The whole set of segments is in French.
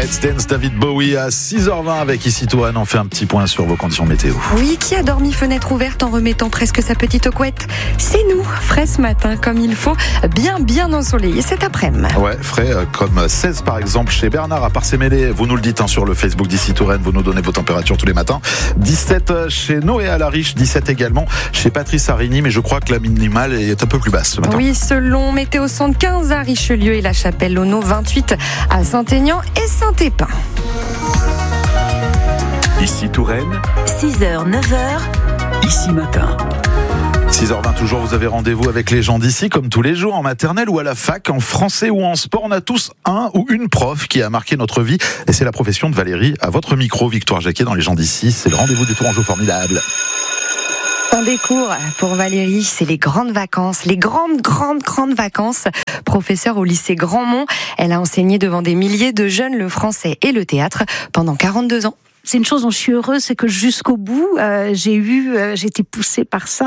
Let's Dance, David Bowie à 6h20 avec ici Toine. On fait un petit point sur vos conditions météo. Oui, qui a dormi fenêtre ouverte en remettant presque sa petite couette? C'est nous, frais ce matin comme il faut, bien ensoleillé cet après-midi. Ouais, frais comme 16 par exemple chez Bernard à Parcé-Mêlé. Vous nous le dites sur le Facebook d'ici Touraine, vous nous donnez vos températures tous les matins. 17 chez Noé à la Riche, 17 également chez Patrice Arigny, mais je crois que la minimale est un peu plus basse ce matin. Oui, selon Météo 75 à Richelieu et la Chapelle-Launeau, 28 à Saint-Aignan et Saint-Épin. Ici Touraine, 6h, 9h, ici matin. 6h20 toujours, vous avez rendez-vous avec les gens d'ici comme tous les jours en maternelle ou à la fac, en français ou en sport. On a tous un ou une prof qui a marqué notre vie et c'est la profession de Valérie. À votre micro, Victoire Jacquet dans les gens d'ici. C'est le rendez-vous des Tourangeaux formidables. Fin des cours pour Valérie, c'est les grandes vacances, les grandes vacances. Professeure au lycée Grandmont, elle a enseigné devant des milliers de jeunes le français et le théâtre pendant 42 ans. C'est une chose dont je suis heureuse, c'est que jusqu'au bout, j'ai été poussée par ça,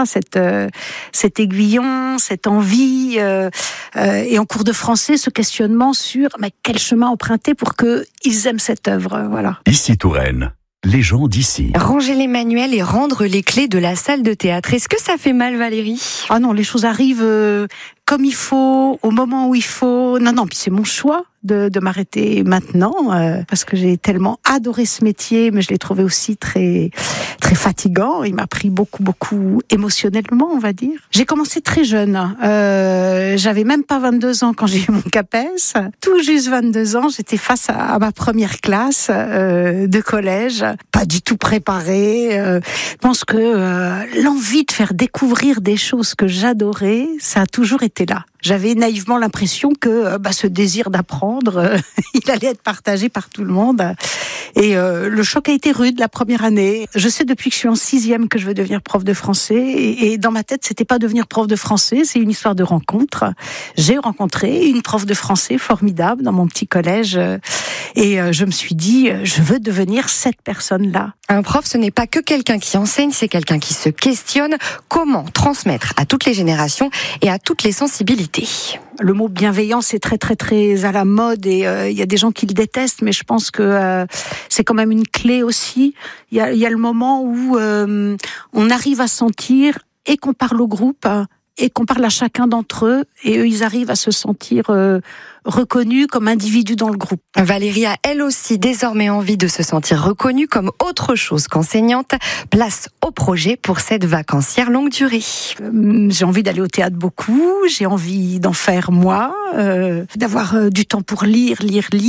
cet aiguillon, cette envie, et en cours de français, ce questionnement sur quel chemin emprunter pour qu'ils aiment cette œuvre, voilà. Ici Touraine, les gens d'ici. Ranger les manuels et rendre les clés de la salle de théâtre. Est-ce que ça fait mal, Valérie? Ah non, les choses arrivent comme il faut, au moment où il faut. Non, puis c'est mon choix de m'arrêter maintenant, parce que j'ai tellement adoré ce métier, mais je l'ai trouvé aussi très fatigant. Il m'a pris beaucoup émotionnellement, on va dire. J'ai commencé très jeune. J'avais même pas 22 ans quand j'ai eu mon CAPES. Tout juste 22 ans, j'étais face à ma première classe de collège, pas du tout préparée. Je pense que l'envie de faire découvrir des choses que j'adorais, ça a toujours été là. J'avais naïvement l'impression que ce désir d'apprendre, il allait être partagé par tout le monde. Et le choc a été rude la première année. Je sais depuis que je suis en 6e que je veux devenir prof de français. Et dans ma tête, c'était pas devenir prof de français, c'est une histoire de rencontre. J'ai rencontré une prof de français formidable dans mon petit collège. Et je me suis dit, je veux devenir cette personne-là. Un prof, ce n'est pas que quelqu'un qui enseigne, c'est quelqu'un qui se questionne comment transmettre à toutes les générations et à toutes les sensibilités. Le mot bienveillant, c'est très à la mode et il y a des gens qui le détestent, mais je pense que c'est quand même une clé aussi. Il y a le moment où on arrive à sentir et qu'on parle au groupe et qu'on parle à chacun d'entre eux et eux, ils arrivent à se sentir reconnus comme individus dans le groupe. Valérie a elle aussi désormais envie de se sentir reconnue comme autre chose qu'enseignante. Place au projet pour cette vacancière longue durée. J'ai envie d'aller au théâtre beaucoup, j'ai envie d'en faire moi, d'avoir du temps pour lire,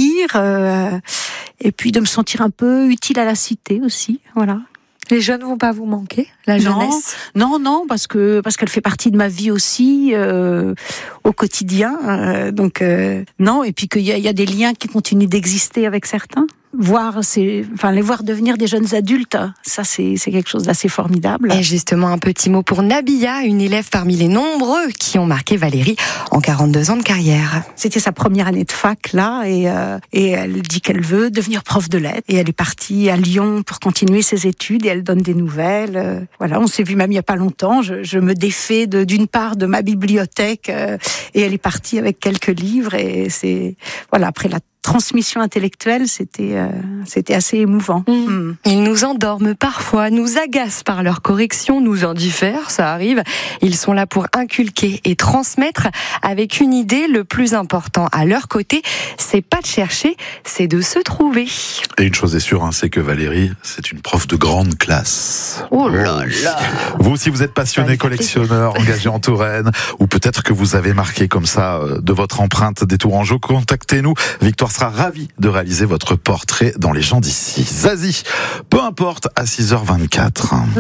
et puis de me sentir un peu utile à la cité aussi, voilà. Les jeunes vont pas vous manquer, la jeunesse? Non, parce qu'elle fait partie de ma vie aussi au quotidien. Donc non, et puis qu'il y a des liens qui continuent d'exister avec certains. Les voir devenir des jeunes adultes, ça c'est quelque chose d'assez formidable. Et justement, un petit mot pour Nabila, une élève parmi les nombreux qui ont marqué Valérie en 42 ans de carrière. C'était sa première année de fac là, et elle dit qu'elle veut devenir prof de lettres. Et elle est partie à Lyon pour continuer ses études et elle donne des nouvelles. Voilà, on s'est vu même il y a pas longtemps. Je me défais d'une part de ma bibliothèque et elle est partie avec quelques livres et après la transmission intellectuelle, c'était assez émouvant. Ils nous endorment parfois, nous agacent par leur correction, nous indiffèrent, ça arrive. Ils sont là pour inculquer et transmettre avec une idée. Le plus important à leur côté, c'est pas de chercher, c'est de se trouver. Et une chose est sûre, c'est que Valérie, c'est une prof de grande classe. Oh là là. Vous, si vous êtes passionné, collectionneur, engagé en Touraine, ou peut-être que vous avez marqué comme ça de votre empreinte des Tourangeaux, contactez-nous. Victoire sera ravi de réaliser votre portrait dans les gens d'ici. Zazie, peu importe, à 6h24.